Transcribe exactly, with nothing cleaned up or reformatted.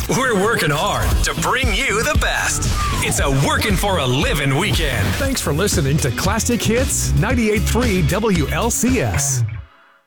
We're working hard to bring you the best. It's a working for a living weekend. Thanks for listening to Classic Hits ninety-eight point three W L C S.